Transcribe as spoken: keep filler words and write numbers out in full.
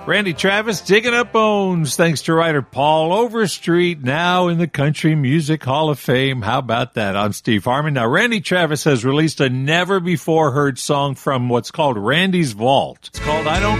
Randy Travis digging up bones, thanks to writer Paul Overstreet, now in the Country Music Hall of Fame. How about that? I'm Steve Harmon. Now, Randy Travis has released a never-before-heard song from what's called Randy's Vault. It's called I Don't